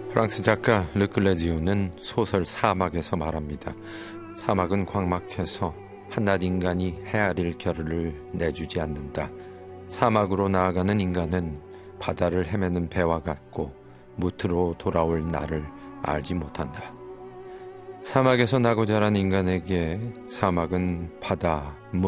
프랑스 작가 르클레지오는 소설 사막에서 말합니다. 사막은 광막해서 한낱 인간이 헤아릴 겨를을 내주지 않는다. 사막으로 나아가는 인간은 바다를 헤매는 배와 같고 무트로 돌아올 날을 알지 못한다. 사막에서 나고 자란 인간에게 사막은 바다,